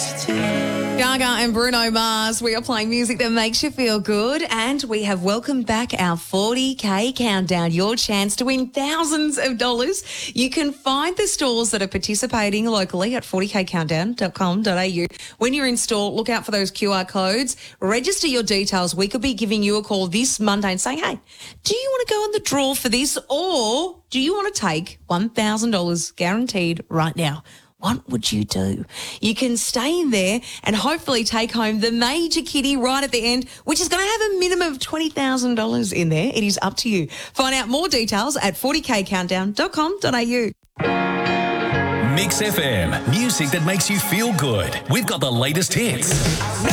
Gaga and Bruno Mars, we are playing music that makes you feel good, and we have welcomed back our 40K countdown, your chance to win thousands of dollars. You can find the stores that are participating locally at 40kcountdown.com.au. When you're in store, look out for those QR codes, register your details. We could be giving you a call this Monday and saying, hey, do you want to go in the draw for this, or do you want to take $1,000 guaranteed right now? What would you do? You can stay in there and hopefully take home the major kitty right at the end, which is going to have a minimum of $20,000 in there. It is up to you. Find out more details at 40kcountdown.com.au. Mix FM, music that makes you feel good. We've got the latest hits.